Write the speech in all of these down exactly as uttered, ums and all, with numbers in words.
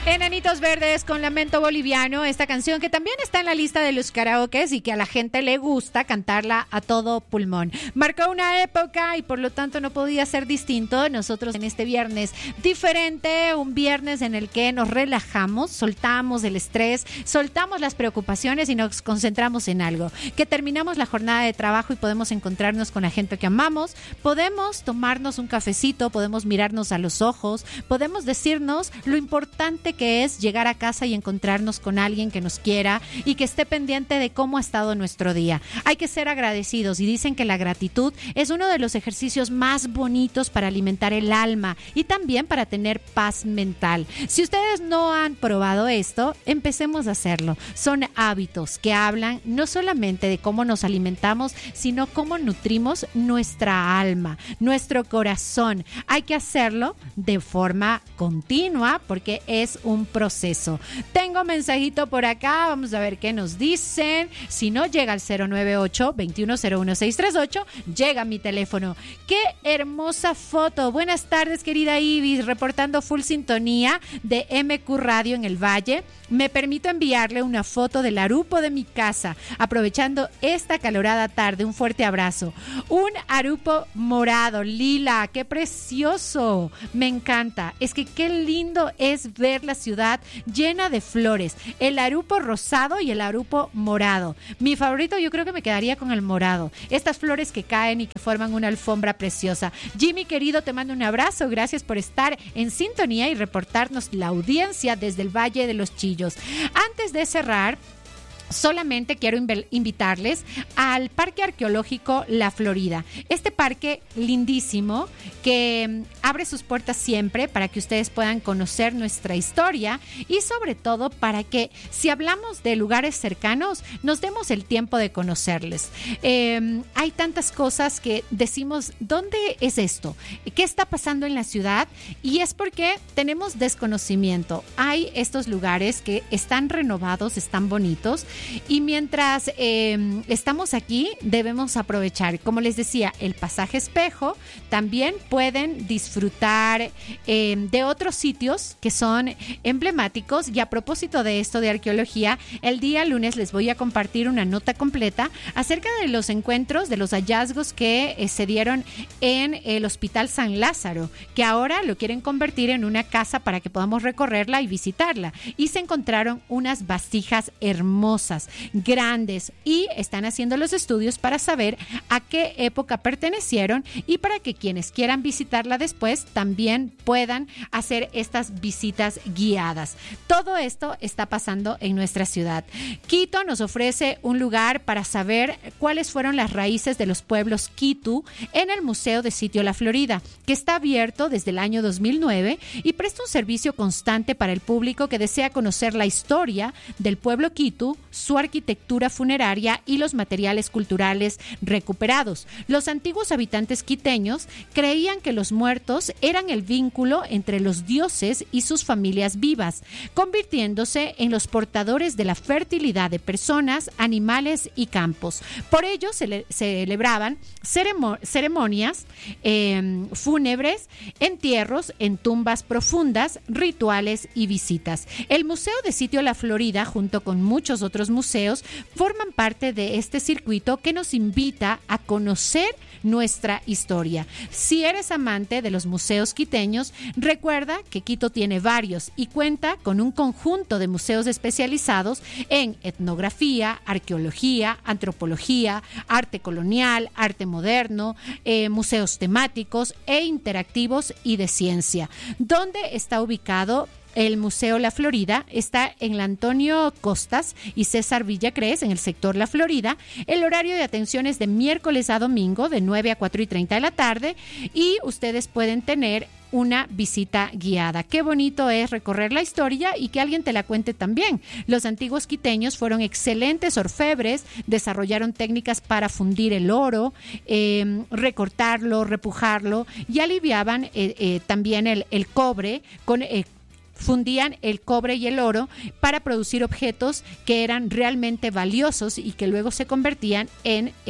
Enanitos Verdes con Lamento Boliviano, esta canción que también está en la lista de los karaokes y que a la gente le gusta cantarla a todo pulmón. Marcó una época y por lo tanto no podía ser distinto. Nosotros en este viernes diferente, un viernes en el que nos relajamos, soltamos el estrés, soltamos las preocupaciones y nos concentramos en algo. Que terminamos la jornada de trabajo y podemos encontrarnos con la gente que amamos, podemos tomarnos un cafecito, podemos mirarnos a los ojos, podemos decirnos lo importante que es llegar a casa y encontrarnos con alguien que nos quiera y que esté pendiente de cómo ha estado nuestro día. Hay que ser agradecidos y dicen que la gratitud es uno de los ejercicios más bonitos para alimentar el alma y también para tener paz mental. Si ustedes no han probado esto, empecemos a hacerlo. Son hábitos que hablan no solamente de cómo nos alimentamos, sino cómo nutrimos nuestra alma, nuestro corazón. Hay que hacerlo de forma continua porque es un proceso. Tengo mensajito por acá, vamos a ver qué nos dicen. Si no llega al cero nueve ocho, veintiuno cero uno, seis tres ocho, llega a mi teléfono. ¡Qué hermosa foto! Buenas tardes, querida Ibis, reportando full sintonía de M Q Radio en el Valle. Me permito enviarle una foto del arupo de mi casa, aprovechando esta calorada tarde. Un fuerte abrazo. Un arupo morado, lila, ¡qué precioso! Me encanta. Es que qué lindo es ver la ciudad llena de flores. El arupo rosado y el arupo morado. Mi favorito, yo creo que me quedaría con el morado. Estas flores que caen y que forman una alfombra preciosa. Jimmy, querido, te mando un abrazo. Gracias por estar en sintonía y reportarnos la audiencia desde el Valle de los Chillos. Antes de cerrar, solamente quiero invitarles al Parque Arqueológico La Florida. Este parque lindísimo que abre sus puertas siempre para que ustedes puedan conocer nuestra historia y sobre todo para que, si hablamos de lugares cercanos, nos demos el tiempo de conocerles. Eh, hay tantas cosas que decimos, ¿dónde es esto? ¿Qué está pasando en la ciudad? Y es porque tenemos desconocimiento. Hay estos lugares que están renovados, están bonitos. Y mientras eh, estamos aquí, debemos aprovechar, como les decía, el pasaje espejo. También pueden disfrutar eh, de otros sitios que son emblemáticos. Y a propósito de esto de arqueología, el día lunes les voy a compartir una nota completa acerca de los encuentros, de los hallazgos que eh, se dieron en el Hospital San Lázaro, que ahora lo quieren convertir en una casa para que podamos recorrerla y visitarla. Y se encontraron unas vasijas hermosas, grandes, y están haciendo los estudios para saber a qué época pertenecieron y para que quienes quieran visitarla después también puedan hacer estas visitas guiadas. Todo esto está pasando en nuestra ciudad. Quito nos ofrece un lugar para saber cuáles fueron las raíces de los pueblos Quitu en el Museo de Sitio La Florida, que está abierto desde el año dos mil nueve y presta un servicio constante para el público que desea conocer la historia del pueblo Quitu, su arquitectura funeraria y los materiales culturales recuperados. Los antiguos habitantes quiteños creían que los muertos eran el vínculo entre los dioses y sus familias vivas, convirtiéndose en los portadores de la fertilidad de personas, animales y campos. Por ello se le, celebraban ceremo- ceremonias eh, fúnebres, entierros en tumbas profundas, rituales y visitas. El Museo de Sitio La Florida, junto con muchos otros museos, forman parte de este circuito que nos invita a conocer nuestra historia. Si eres amante de los museos quiteños, recuerda que Quito tiene varios y cuenta con un conjunto de museos especializados en etnografía, arqueología, antropología, arte colonial, arte moderno, eh, museos temáticos e interactivos y de ciencia. ¿Dónde está ubicado el Museo La Florida? Está en la Antonio Costas y César Villacrés, en el sector La Florida. El horario de atención es de miércoles a domingo, de nueve a cuatro y treinta de la tarde, y ustedes pueden tener una visita guiada. Qué bonito es recorrer la historia y que alguien te la cuente también. Los antiguos quiteños fueron excelentes orfebres, desarrollaron técnicas para fundir el oro, eh, recortarlo, repujarlo, y aliviaban eh, eh, también el, el cobre con eh, fundían el cobre y el oro para producir objetos que eran realmente valiosos y que luego se convertían en eh,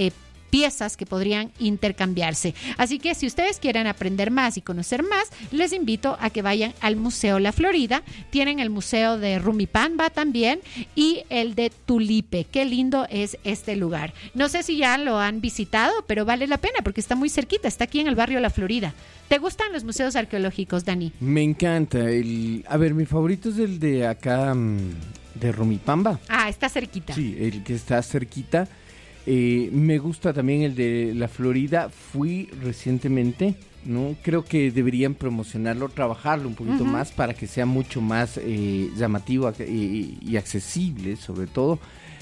piezas que podrían intercambiarse. Así que si ustedes quieren aprender más y conocer más, les invito a que vayan al Museo La Florida. Tienen el Museo de Rumipamba también y el de Tulipe. Qué lindo es este lugar. No sé si ya lo han visitado, pero vale la pena porque está muy cerquita, está aquí en el barrio La Florida. ¿Te gustan los museos arqueológicos, Dani? Me encanta. El, a ver, mi favorito es el de acá, de Rumipamba. Ah, está cerquita. Sí, el que está cerquita. Eh, me gusta también el de La Florida. Fui recientemente, ¿no? Creo que deberían promocionarlo, trabajarlo un poquito uh-huh. más para que sea mucho más eh, llamativo y, y accesible, sobre todo.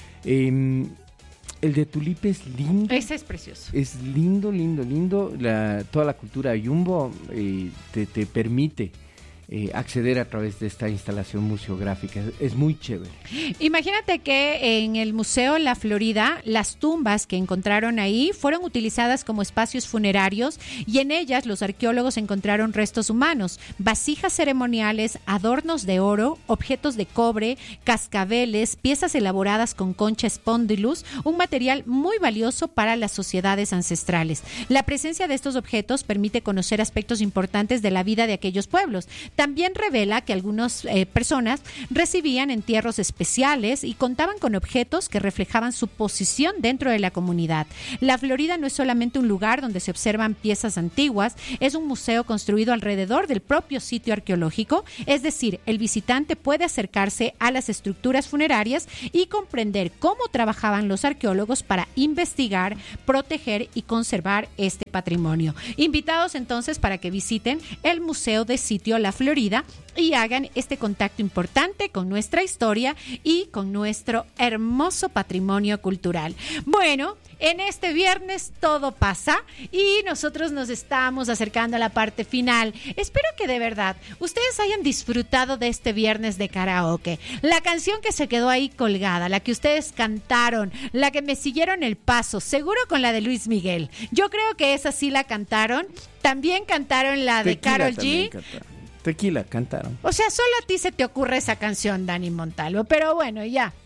Eh, el de Tulipe es lindo. Ese es precioso. Es lindo, lindo, lindo. La, toda la cultura yumbo eh, te, te permite Eh, acceder a través de esta instalación museográfica. Es muy chévere. Imagínate que en el Museo La Florida, las tumbas que encontraron ahí fueron utilizadas como espacios funerarios y en ellas los arqueólogos encontraron restos humanos, vasijas ceremoniales, adornos de oro, objetos de cobre, cascabeles, piezas elaboradas con concha spondylus, un material muy valioso para las sociedades ancestrales. La presencia de estos objetos permite conocer aspectos importantes de la vida de aquellos pueblos. También revela que algunas eh, personas recibían entierros especiales y contaban con objetos que reflejaban su posición dentro de la comunidad. La Florida no es solamente un lugar donde se observan piezas antiguas, es un museo construido alrededor del propio sitio arqueológico, es decir, el visitante puede acercarse a las estructuras funerarias y comprender cómo trabajaban los arqueólogos para investigar, proteger y conservar este patrimonio. Invitados entonces para que visiten el Museo de Sitio La Florida y hagan este contacto importante con nuestra historia y con nuestro hermoso patrimonio cultural. Bueno, en este viernes todo pasa y nosotros nos estamos acercando a la parte final. Espero que de verdad ustedes hayan disfrutado de este viernes de karaoke. La canción que se quedó ahí colgada, la que ustedes cantaron, la que me siguieron el paso, seguro con la de Luis Miguel. Yo creo que esa sí la cantaron. También cantaron la de Karol G. Tequila cantaron. O sea, solo a ti se te ocurre esa canción, Dani Montalvo. Pero bueno, ya.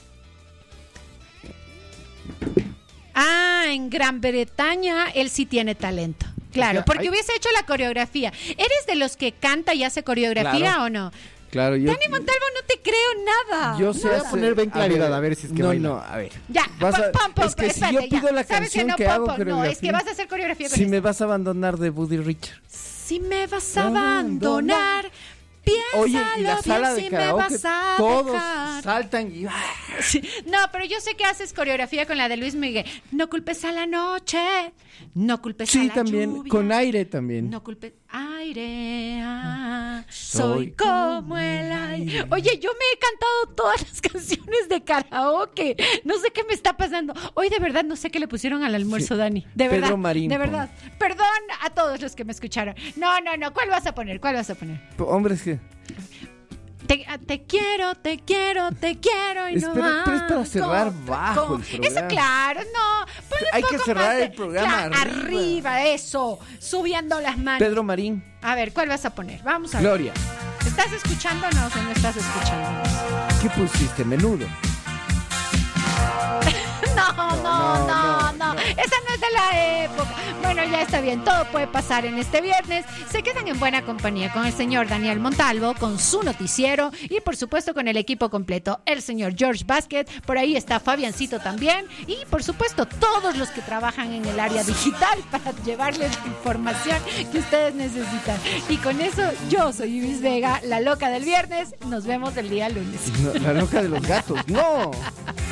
Ah, en Gran Bretaña él sí tiene talento. Claro, o sea, porque hay... hubiese hecho la coreografía. ¿Eres de los que canta y hace coreografía claro. o no? Claro, yo... Dani Montalvo, no te creo nada. Yo sé voy hacer... a poner bien claridad, a ver, a ver si es que No, baila. no, a ver. Ya, vas a... pom, pom, es que espérate, si yo pido ya. la canción que, no, que pom, hago pom, coreografía... No, es que vas a hacer coreografía con Si esta. me vas a abandonar de Buddy Richard. Si me vas a abandonar... Piénsalo. Oye, y la sala bien, de si karaoke, todos dejar. saltan y... Sí. No, pero yo sé que haces coreografía con la de Luis Miguel. No culpes a la noche, no culpes sí, a la también, lluvia. con aire también. No culpes aire, ah, soy como el aire. Oye, yo me he cantado todas las canciones de karaoke. No sé qué me está pasando. Hoy de verdad no sé qué le pusieron al almuerzo, sí. Dani. De Pedro verdad, Marín, de verdad. Pon. Perdón a todos los que me escucharon. No, no, no. ¿Cuál vas a poner? ¿Cuál vas a poner? Hombre, es que... Te, te quiero, te quiero, te quiero y Espera, no más. pero es para cerrar bajo el programa. Eso, claro, no. Ponle Hay poco que cerrar más de, el programa claro, arriba. arriba, eso, subiendo las manos. Pedro Marín. A ver, ¿cuál vas a poner? Vamos a ver. Gloria. ¿Estás escuchándonos o no estás escuchándonos? ¿Qué pusiste? Menudo. No, no, no, no, no. Esa no es de la época. Bueno, ya está bien. Todo puede pasar en este viernes. Se quedan en buena compañía con el señor Daniel Montalvo, con su noticiero y, por supuesto, con el equipo completo. El señor George Basket. Por ahí está Fabiancito también. Y, por supuesto, todos los que trabajan en el área digital para llevarles la información que ustedes necesitan. Y con eso, yo soy Ibis Vega, la loca del viernes. Nos vemos el día lunes. No, la loca de los gatos. ¡No!